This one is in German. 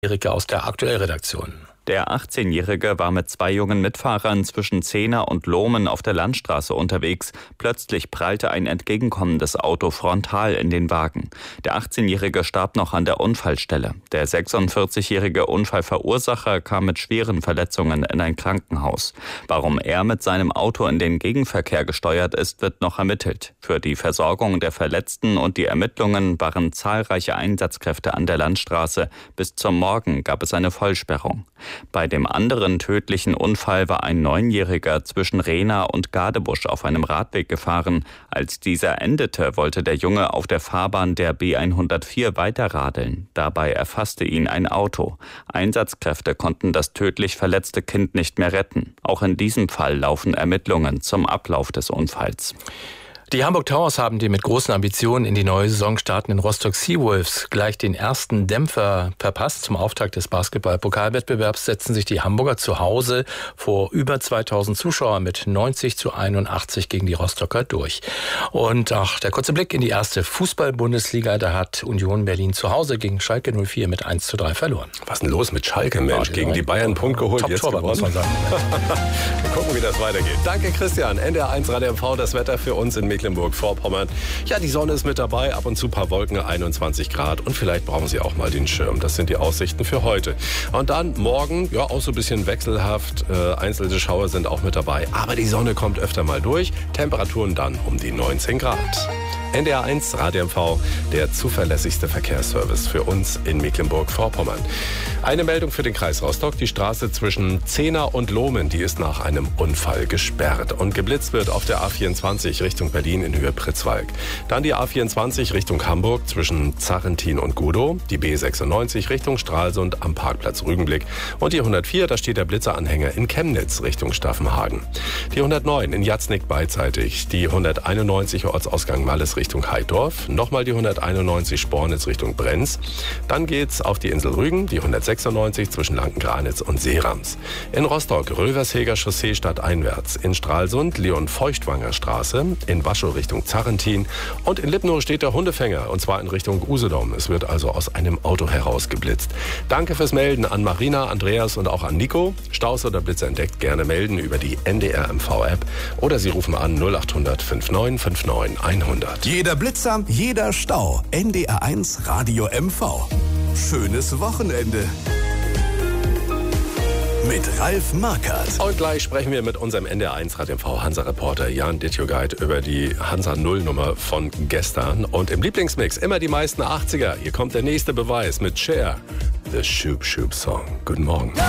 Erika aus der Aktuellredaktion. Der 18-Jährige war mit 2 jungen Mitfahrern zwischen Zehner und Lohmen auf der Landstraße unterwegs. Plötzlich prallte ein entgegenkommendes Auto frontal in den Wagen. Der 18-Jährige starb noch an der Unfallstelle. Der 46-jährige Unfallverursacher kam mit schweren Verletzungen in ein Krankenhaus. Warum er mit seinem Auto in den Gegenverkehr gesteuert ist, wird noch ermittelt. Für die Versorgung der Verletzten und die Ermittlungen waren zahlreiche Einsatzkräfte an der Landstraße. Bis zum Morgen gab es eine Vollsperrung. Bei dem anderen tödlichen Unfall war ein 9-Jähriger zwischen Rehna und Gadebusch auf einem Radweg gefahren. Als dieser endete, wollte der Junge auf der Fahrbahn der B104 weiterradeln. Dabei erfasste ihn ein Auto. Einsatzkräfte konnten das tödlich verletzte Kind nicht mehr retten. Auch in diesem Fall laufen Ermittlungen zum Ablauf des Unfalls. Die Hamburg Towers haben die mit großen Ambitionen in die neue Saison startenden Rostock Seawolves gleich den ersten Dämpfer verpasst. Zum Auftakt des Basketball-Pokalwettbewerbs setzen sich die Hamburger zu Hause vor über 2000 Zuschauern mit 90-81 gegen die Rostocker durch. Und der kurze Blick in die erste Fußball-Bundesliga. Da hat Union Berlin zu Hause gegen Schalke 04 mit 1:3 verloren. Was ist denn los mit Schalke, Mensch? Gegen die Bayern Punkt geholt, jetzt gewonnen. Muss man sagen. Wir gucken, wie das weitergeht. Danke, Christian. NDR1 Radio MV, das Wetter für uns in Mecklenburg-Vorpommern. Ja, die Sonne ist mit dabei, ab und zu ein paar Wolken, 21 Grad. Und vielleicht brauchen Sie auch mal den Schirm. Das sind die Aussichten für heute. Und dann morgen, ja, auch so ein bisschen wechselhaft. Einzelne Schauer sind auch mit dabei. Aber die Sonne kommt öfter mal durch. Temperaturen dann um die 19 Grad. NDR1 Radio MV, der zuverlässigste Verkehrsservice für uns in Mecklenburg-Vorpommern. Eine Meldung für den Kreis Rostock. Die Straße zwischen Zehner und Lohmen, die ist nach einem Unfall gesperrt. Und geblitzt wird auf der A24 Richtung Berlin in Höhe Pritzwalk. Dann die A24 Richtung Hamburg zwischen Zarrentin und Gudow. Die B96 Richtung Stralsund am Parkplatz Rügenblick. Und die 104, da steht der Blitzeranhänger in Chemnitz Richtung Staffenhagen. Die 109 in Jatznick beidseitig. Die 191 Ortsausgang Malles Richtung Heidorf. Nochmal die 191 Spornitz Richtung Brenz. Dann geht's auf die Insel Rügen, die 196 zwischen Lankengranitz und Seerams. In Rostock Röversheger Chaussee stadteinwärts. In Stralsund Leon-Feuchtwanger Straße. In Waschow Richtung Zarrentin. Und in Lipnow steht der Hundefänger, und zwar in Richtung Usedom. Es wird also aus einem Auto heraus geblitzt. Danke fürs Melden an Marina, Andreas und auch an Nico. Staus oder Blitze entdeckt, gerne melden über die NDR MV-App oder Sie rufen an 0800 59 59 100. Jeder Blitzer, jeder Stau. NDR1 Radio MV. Schönes Wochenende. Mit Ralf Markert. Und gleich sprechen wir mit unserem NDR1 Radio MV Hansa-Reporter Jan Ditjoguide über die Hansa-Null-Nummer von gestern. Und im Lieblingsmix immer die meisten 80er. Hier kommt der nächste Beweis mit Cher. The Shoop Shoop Song. Guten Morgen.